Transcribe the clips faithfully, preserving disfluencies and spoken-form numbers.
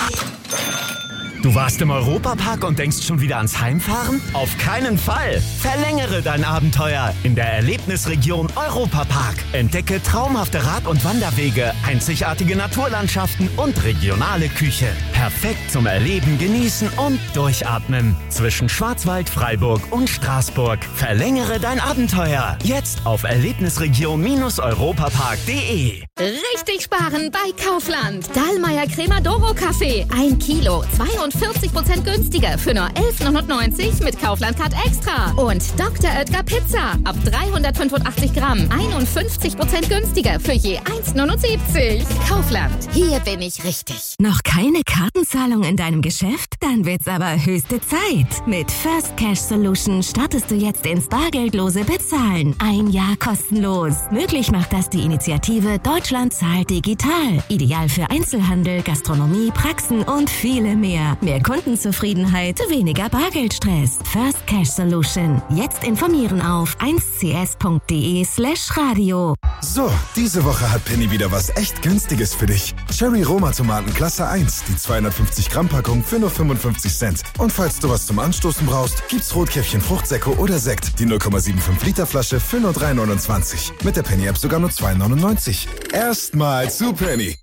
Du warst im Europapark und denkst schon wieder ans Heimfahren? Auf keinen Fall! Verlängere dein Abenteuer in der Erlebnisregion Europapark. Entdecke traumhafte Rad- und Wanderwege, einzigartige Naturlandschaften und regionale Küche. Perfekt zum Erleben, Genießen und Durchatmen. Zwischen Schwarzwald, Freiburg und Straßburg. Verlängere dein Abenteuer. Jetzt auf erlebnisregion europapark punkt de. Richtig sparen bei Kaufland. Dallmayr Cremadoro Kaffee. Ein Kilo, zweiundvierzig Prozent günstiger für nur elf neunundneunzig mit Kaufland Card Extra. Und Doktor Oetker Pizza ab dreihundertfünfundachtzig Gramm. einundfünfzig Prozent günstiger für je eins neunundsiebzig. Kaufland. Hier bin ich richtig. Noch keine Kartenzahlung in deinem Geschäft? Dann wird's aber höchste Zeit. Mit First Cash Solution startest du jetzt ins bargeldlose Bezahlen. Ein Jahr kostenlos. Möglich macht das die Initiative Deutschland zahlt digital. Ideal für Einzelhandel, Gastronomie, Praxen und viele mehr. Mehr Kundenzufriedenheit, weniger Bargeldstress. First Cash Solution. Jetzt informieren auf eins c s punkt de slash radio. So, diese Woche hat Penny wieder was echt Günstiges für dich. Cherry Roma Tomaten Klasse eins, die zweihundertfünfzig Gramm Packung für nur fünfundfünfzig Cent. Und falls du was zum Anstoßen brauchst, gibt's Rotkäppchen Fruchtsäcke oder Sekt. Die null Komma fünfundsiebzig Liter Flasche für nur drei neunundzwanzig. Mit der Penny App sogar nur zwei neunundneunzig. Erstmal zu Penny.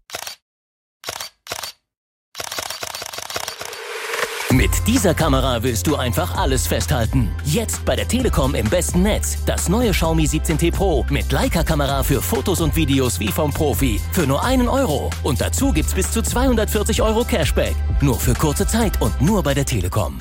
Mit dieser Kamera willst du einfach alles festhalten. Jetzt bei der Telekom im besten Netz. Das neue Xiaomi siebzehn T Pro mit Leica-Kamera für Fotos und Videos wie vom Profi. Für nur einen Euro. Und dazu gibt's bis zu zweihundertvierzig Euro Cashback. Nur für kurze Zeit und nur bei der Telekom.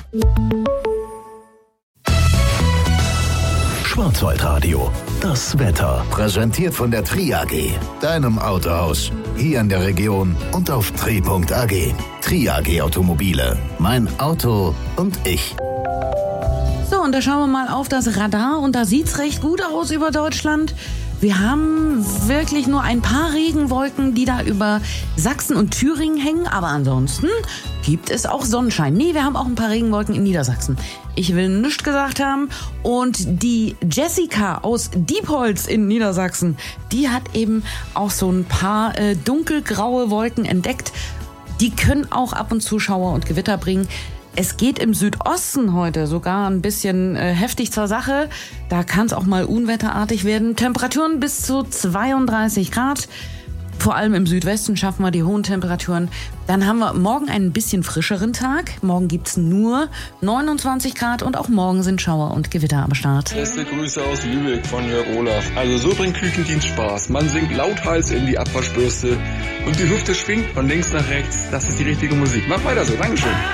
Schwarzwaldradio. Das Wetter. Präsentiert von der Tri A G. Deinem Autohaus. Hier in der Region und auf tri punkt a g. Tri A G Automobile. Mein Auto und ich. So, und da schauen wir mal auf das Radar und da sieht's recht gut aus über Deutschland. Wir haben wirklich nur ein paar Regenwolken, die da über Sachsen und Thüringen hängen, aber ansonsten gibt es auch Sonnenschein. Nee, wir haben auch ein paar Regenwolken in Niedersachsen. Ich will nichts gesagt haben. Und die Jessica aus Diepholz in Niedersachsen, die hat eben auch so ein paar äh, dunkelgraue Wolken entdeckt. Die können auch ab und zu Schauer und Gewitter bringen. Es geht im Südosten heute sogar ein bisschen äh, heftig zur Sache. Da kann es auch mal unwetterartig werden. Temperaturen bis zu zweiunddreißig Grad. Vor allem im Südwesten schaffen wir die hohen Temperaturen. Dann haben wir morgen einen bisschen frischeren Tag. Morgen gibt's nur neunundzwanzig Grad und auch morgen sind Schauer und Gewitter am Start. Beste Grüße aus Lübeck von Jörg Olaf. Also so bringt Küchendienst Spaß. Man singt lauthals in die Abwaschbürste und die Hüfte schwingt von links nach rechts. Das ist die richtige Musik. Mach weiter so. Dankeschön.